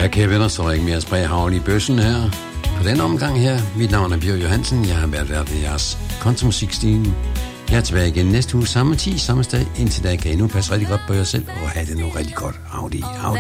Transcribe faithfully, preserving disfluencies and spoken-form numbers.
Ja, kære venner, så er der ikke mere at sprede havl i bøssen her. På den omgang her, mit navn er Bjørn Johansen. Jeg har været vært ved jeres Kontumsixteen. Jeg er tilbage igen næste uge, samme tid, samme sted. Indtil da kan I nu passe rigtig godt på jer selv, og have det nu rigtig godt. Audi, Audi.